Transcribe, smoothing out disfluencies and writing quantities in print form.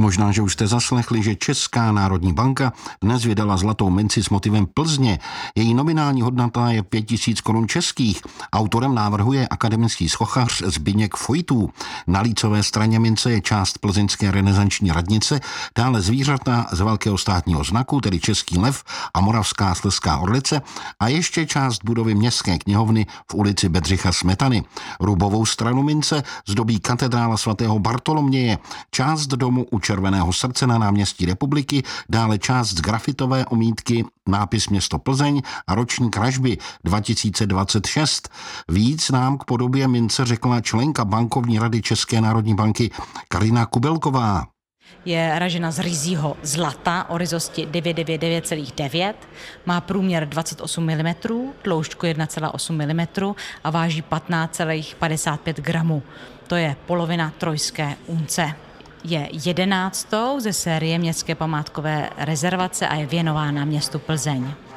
Možná, že už jste zaslechli, že Česká národní banka dnes vydala zlatou minci s motivem Plzně. Její nominální hodnota je 5000 korun českých. Autorem návrhu je akademický sochař Zbyněk Fojtů. Na lícové straně mince je část plzeňské renesanční radnice, dále zvířata z velkého státního znaku, tedy Český lev a Moravská slezská orlice, a ještě část budovy Městské knihovny v ulici Bedřicha Smetany. Rubovou stranu mince zdobí katedrála svatého Bartoloměje, část domu u Červeného srdce na náměstí Republiky, dále část grafitové omítky, nápis Město Plzeň a ročník ražby 2026. Víc nám k podobě mince řekla členka bankovní rady České národní banky Karina Kubelková. Je ražena z ryzího zlata o ryzosti 999,9, má průměr 28 mm, tloušťku 1,8 mm a váží 15,55 gramů. To je polovina trojské unce. Je 11. ze série Městské památkové rezervace a je věnována městu Plzeň.